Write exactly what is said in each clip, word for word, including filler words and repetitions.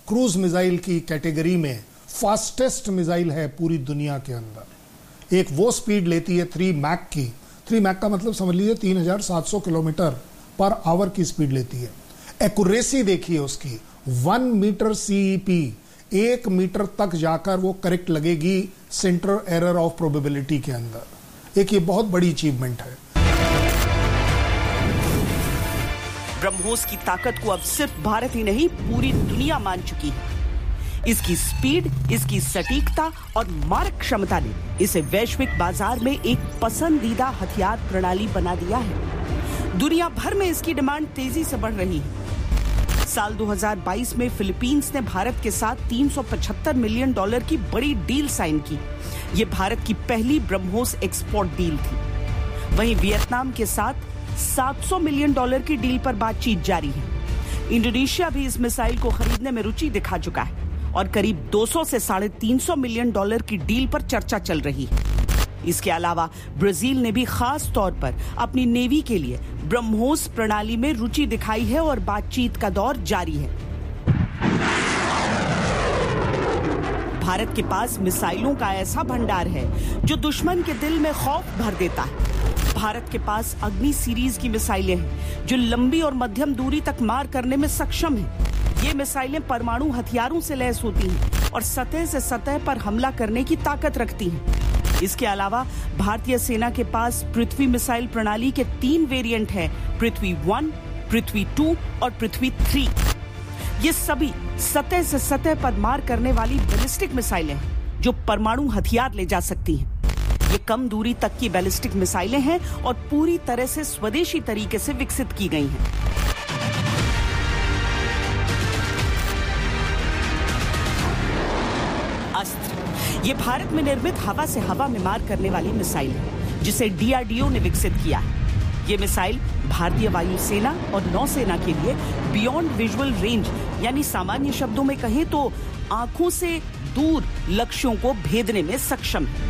Cruise missile की category में fastest missile है पूरी दुनिया के अंदर। एक वो स्पीड लेती है थ्री मैक की, थ्री मैक का मतलब समझ लीजिए तीन हजार सात सौ किलोमीटर पर आवर की स्पीड लेती है। एक्यूरेसी देखिए उसकी, वन मीटर सीईपी, एक मीटर तक जाकर वो करेक्ट लगेगी सेंटर एरर ऑफ प्रोबेबिलिटी के अंदर। एक ये बहुत बड़ी अचीवमेंट है। ब्रह्मोस की ताकत को अब सिर्फ भारत ही नहीं पूरी दुनिया मान चुकी है। इसकी स्पीड, इसकी सटीकता और मारक क्षमता ने इसे वैश्विक बाजार में एक पसंदीदा हथियार प्रणाली बना दिया है। दुनिया भर में इसकी डिमांड तेजी से बढ़ रही है। साल दो हज़ार बाईस में फिलीपींस ने भारत के साथ तीन सौ पचहत्तर मिलियन डॉलर की बड़ी डील साइन की। ये भारत की पहली ब्रह्मोस एक्सपोर्ट डील थी। वहीं वियतनाम के साथ सात सौ मिलियन डॉलर की डील पर बातचीत जारी है। इंडोनेशिया भी इस मिसाइल को खरीदने में रुचि दिखा चुका है और करीब दो सौ से साढ़े तीन सौ मिलियन डॉलर की डील पर चर्चा चल रही है। इसके अलावा ब्राजील ने भी खास तौर पर अपनी नेवी के लिए ब्रह्मोस प्रणाली में रुचि दिखाई है और बातचीत का दौर जारी है। भारत के पास मिसाइलों का ऐसा भंडार है जो दुश्मन के दिल में खौफ भर देता है। भारत के पास अग्नि सीरीज की मिसाइलें हैं जो लंबी और मध्यम दूरी तक मार करने में सक्षम हैं। ये मिसाइलें परमाणु हथियारों से लैस होती हैं और सतह से सतह पर हमला करने की ताकत रखती हैं। इसके अलावा भारतीय सेना के पास पृथ्वी मिसाइल प्रणाली के तीन वेरिएंट हैं, पृथ्वी वन, पृथ्वी टू और पृथ्वी थ्री। ये सभी सतह से सतह पर मार करने वाली बैलिस्टिक मिसाइलें हैं जो परमाणु हथियार ले जा सकती हैं। ये कम दूरी तक की बैलिस्टिक मिसाइलें हैं और पूरी तरह से स्वदेशी तरीके से विकसित की गई हैं। अस्त्र ये भारत में निर्मित हवा से हवा में मार करने वाली मिसाइल है जिसे डीआरडीओ ने विकसित किया है। ये मिसाइल भारतीय वायुसेना और नौसेना के लिए बियॉन्ड विजुअल रेंज यानी सामान्य शब्दों में कहें तो आंखों से दूर लक्ष्यों को भेदने में सक्षम है।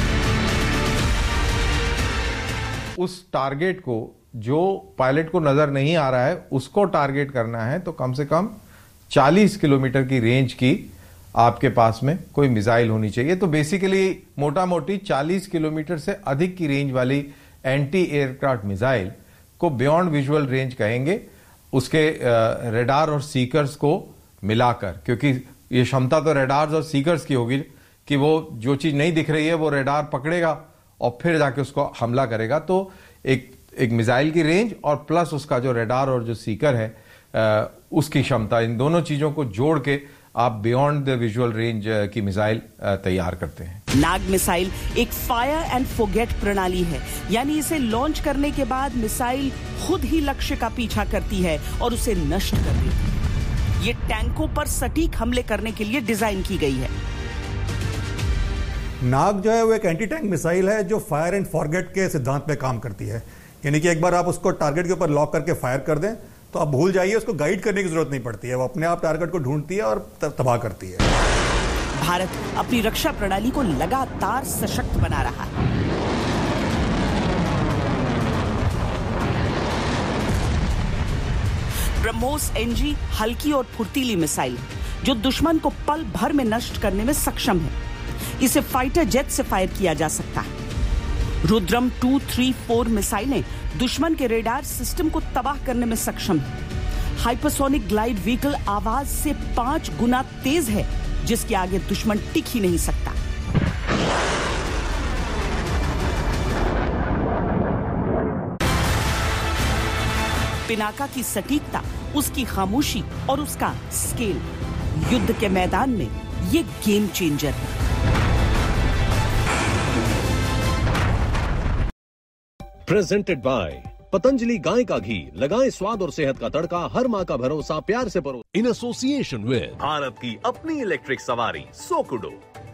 उस टारगेट को जो पायलट को नजर नहीं आ रहा है उसको टारगेट करना है तो कम से कम चालीस किलोमीटर की रेंज की आपके पास में कोई मिसाइल होनी चाहिए। तो बेसिकली मोटा मोटी चालीस किलोमीटर से अधिक की रेंज वाली एंटी एयरक्राफ्ट मिसाइल को बियॉन्ड विजुअल रेंज कहेंगे, उसके रेडार और सीकर्स को मिलाकर, क्योंकि ये क्षमता तो रेडार्स और सीकर्स की होगी कि वो जो चीज नहीं दिख रही है वो रेडार पकड़ेगा और फिर जाके उसको हमला करेगा। तो एक एक मिसाइल की रेंज और प्लस उसका जो रेडार और जो सीकर है आ, उसकी क्षमता, इन दोनों चीजों को जोड़ के आप बियॉन्ड द विजुअल रेंज की मिसाइल तैयार करते हैं। नाग मिसाइल एक फायर एंड फॉरगेट प्रणाली है, यानी इसे लॉन्च करने के बाद मिसाइल खुद ही लक्ष्य का पीछा करती है और उसे नष्ट कर देती है। ये टैंकों पर सटीक हमले करने के लिए डिजाइन की गई है। नाग जो है वो एक एंटी टैंक मिसाइल है जो फायर एंड फॉरगेट के सिद्धांत पे काम करती है, यानी कि एक बार आप उसको टारगेट के ऊपर लॉक करके फायर कर दें तो आप भूल जाइए, उसको गाइड करने की जरूरत नहीं पड़ती है, वो अपने आप टारगेट को ढूंढती है और तबाह करती है। भारत अपनी रक्षा प्रणाली को लगातार सशक्त बना रहा है। ब्रह्मोस एनजी हल्की और फुर्तीली मिसाइल जो दुश्मन को पल भर में नष्ट करने में सक्षम है। इसे फाइटर जेट से फायर किया जा सकता है। रुद्रम टू, थ्री, फोर मिसाइलें दुश्मन के रेडार सिस्टम को तबाह करने में सक्षम है। हाइपरसोनिक ग्लाइड व्हीकल आवाज से पांच गुना तेज है जिसके आगे दुश्मन टिक ही नहीं सकता। पिनाका की सटीकता, उसकी खामोशी और उसका स्केल युद्ध के मैदान में ये गेम चेंजर है। प्रेजेंटेड बाय पतंजलि गाय का घी, लगाएं स्वाद और सेहत का तड़का, हर माँ का भरोसा प्यार से परो। इन एसोसिएशन विद भारत की अपनी इलेक्ट्रिक सवारी सोकुडो।